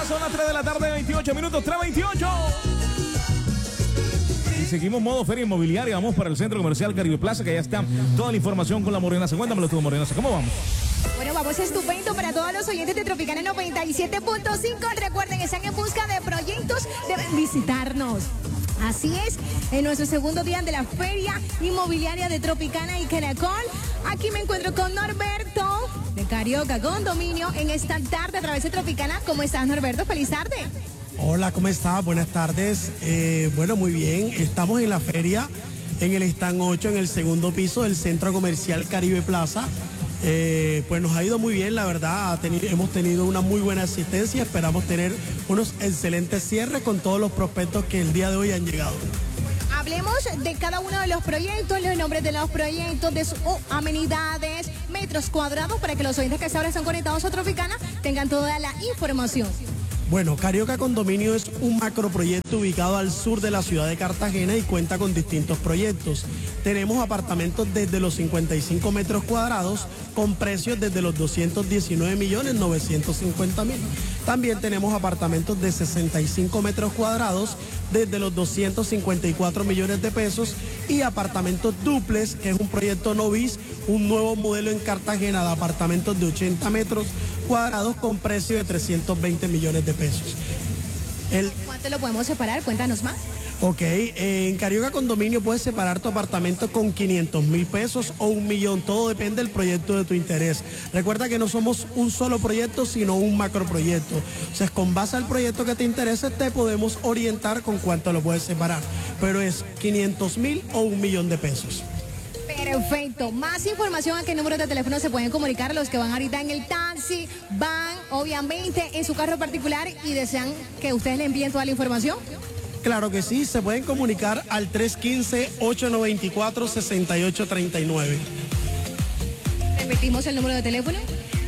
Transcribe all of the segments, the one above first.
son las 3 de la tarde, 28 minutos, 3:28. Y seguimos modo feria inmobiliaria. Vamos para el Centro Comercial Caribe Plaza, que ya está toda la información con la Morenaza. Cuéntamelo tú, Morenaza, ¿cómo vamos? Bueno, vamos estupendo para todos los oyentes de Tropicana 97.5. Recuerden, están en busca de proyectos, deben visitarnos. Así es, en nuestro segundo día de la Feria Inmobiliaria de Tropicana y Caracol. Aquí me encuentro con Norberto de Carioca Condominio en esta tarde a través de Tropicana. ¿Cómo estás, Norberto? Feliz tarde. Hola, ¿cómo estás? Buenas tardes. Bueno, muy bien. Estamos en la feria, en el stand 8, en el segundo piso del Centro Comercial Caribe Plaza. Pues nos ha ido muy bien, la verdad. Hemos tenido una muy buena asistencia. Esperamos tener unos excelentes cierres con todos los prospectos que el día de hoy han llegado. Hablemos de cada uno de los proyectos, los nombres de los proyectos, de sus amenidades, metros cuadrados, para que los oyentes que ahora están conectados a Tropicana tengan toda la información. Bueno, Carioca Condominio es un macroproyecto ubicado al sur de la ciudad de Cartagena y cuenta con distintos proyectos. Tenemos apartamentos desde los 55 metros cuadrados con precios desde los 219.950.000. También tenemos apartamentos de 65 metros cuadrados desde los 254 millones de pesos y apartamentos duplex, que es un proyecto novis, un nuevo modelo en Cartagena de apartamentos de 80 metros cuadrados con precio de 320 millones de pesos. ¿Cuánto lo podemos separar? Cuéntanos más. Ok, en Carioca Condominio puedes separar tu apartamento con 500.000 pesos o 1.000.000, todo depende del proyecto de tu interés. Recuerda que no somos un solo proyecto, sino un macroproyecto. O sea, con base al proyecto que te interese, te podemos orientar con cuánto lo puedes separar, pero es 500.000 o 1.000.000 de pesos. Perfecto. Más información, ¿a qué número de teléfono se pueden comunicar los que van ahorita en el taxi, van obviamente en su carro particular y desean que ustedes le envíen toda la información? Claro que sí, se pueden comunicar al 315-894-6839. Repetimos el número de teléfono.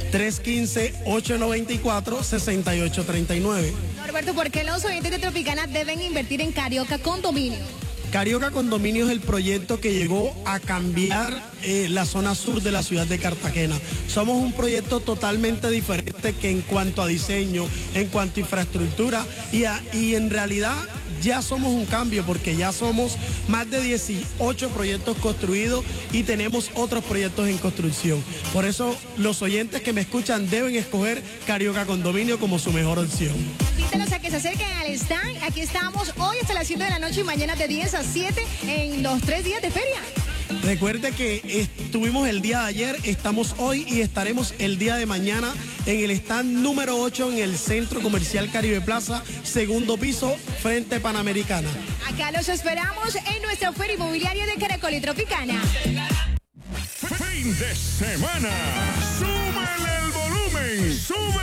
315-894-6839. Norberto, ¿por qué los oyentes de Tropicana deben invertir en Carioca Condominio? Carioca Condominio es el proyecto que llegó a cambiar la zona sur de la ciudad de Cartagena. Somos un proyecto totalmente diferente que en cuanto a diseño, en cuanto a infraestructura y en realidad ya somos un cambio porque ya somos más de 18 proyectos construidos y tenemos otros proyectos en construcción. Por eso los oyentes que me escuchan deben escoger Carioca Condominio como su mejor opción. Invítalos a que se acerquen al stand. Aquí estamos hoy hasta las 7 de la noche y mañana de 10 a 7 en los 3 días de feria. Recuerde que estuvimos el día de ayer, estamos hoy y estaremos el día de mañana en el stand número 8 en el Centro Comercial Caribe Plaza, segundo piso, frente Panamericana. Acá los esperamos en nuestra feria inmobiliaria de Caracol y Tropicana. Fin de semana. Súbele el volumen.